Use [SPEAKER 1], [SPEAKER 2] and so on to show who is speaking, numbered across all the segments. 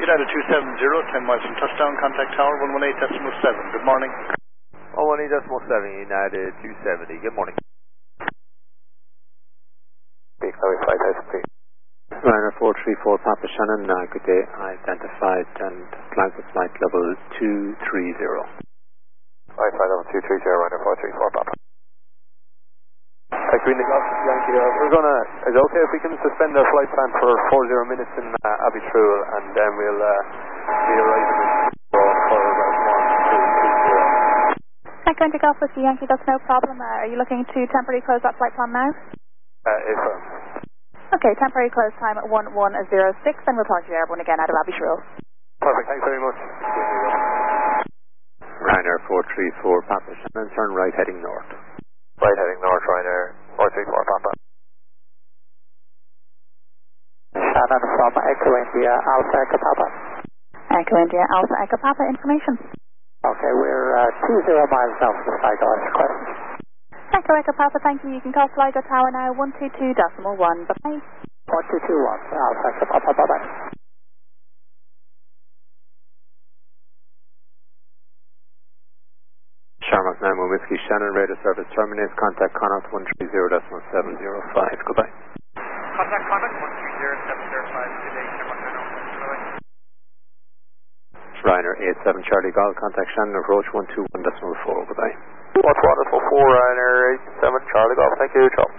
[SPEAKER 1] United 270, 10 miles from touchdown, contact tower 118.7. Good morning.
[SPEAKER 2] 118.7, United 270. Good morning.
[SPEAKER 3] Peak 5,000 feet.
[SPEAKER 4] Ryanair 434 Papa Shannon, good day, identified and flagged with flight level 230.
[SPEAKER 3] 5,230, Ryanair 434 Papa. Green the Golf, Yankee, is it okay if we can suspend our flight plan for 40 minutes in Abbeytrule, and then we'll be arriving in for about 1, 2, 3, 0.
[SPEAKER 5] Echo India Golf with the Yankee, that's no problem. Are you looking to temporarily close that flight plan now? Okay, temporary close time at 11:06, and we'll talk to you everyone again out of Abbeytrule.
[SPEAKER 3] Perfect, thanks very much.
[SPEAKER 4] Ryanair 434 Papa Shannon, turn right heading north.
[SPEAKER 3] Right heading north, Ryanair 434 Papa.
[SPEAKER 6] Shannon from Echo India, Alpha Echo Papa.
[SPEAKER 5] Echo India, Alpha Echo Papa, information.
[SPEAKER 6] Okay, we're 20 miles down from the Sligo. Question.
[SPEAKER 5] Echo Echo Papa, thank you. You can call Sligo Tower now, 122.1. Bye-bye.
[SPEAKER 6] 1221, Alpha Echo Papa, bye-bye.
[SPEAKER 4] Sharmak 91 Whiskey Shannon, radar service terminates, contact Connaught 130.705. Goodbye.
[SPEAKER 1] Contact Connaught 130.705. Today, Sharmak 91.
[SPEAKER 4] Ryanair 87 Charlie Golf, contact Shannon approach 121.4. Goodbay.
[SPEAKER 3] What's wonderful 4 Ryanair 87 Charlie Golf, thank you, Charles.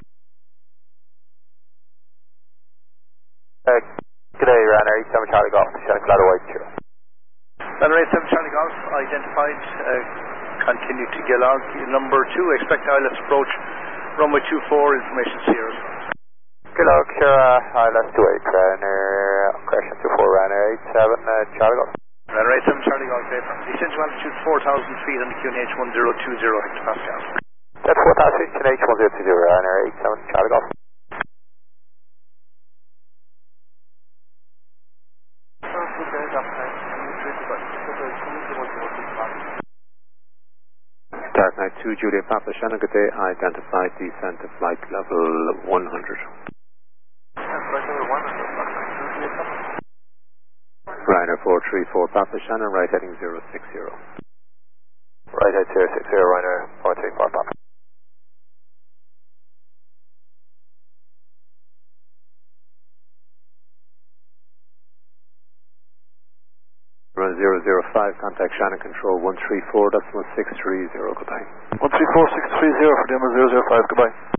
[SPEAKER 3] Good day, Ryanair 87 Charlie Golf, Shannon Clatter White, sure.
[SPEAKER 1] Ryanair 87 Charlie Golf, identified, continue to Gilog. Number 2, expect ILS approach, runway 24, information 0.
[SPEAKER 3] Gilog, sure, ILS 28, Ryanair, correction 24, Ryanair 87 Charlie Golf.
[SPEAKER 1] Ryanair 87 Charlie Golf, descent to altitude 4,000 feet on the QNH 1020 hectopascal.
[SPEAKER 3] That's 4,000 feet, QNH 1020, Ryanair 87 Charlie Golf.
[SPEAKER 4] Dark Knight 2 Juliet Papa Shannon, good day, identified descent to flight level 100. Ryanair 434 Papa Shannon, right heading 060.
[SPEAKER 3] Right head 060, Ryanair 434 Papa.
[SPEAKER 4] Run 005, contact Shannon control 134.630, goodbye.
[SPEAKER 3] 134.630 for Denver 005, goodbye.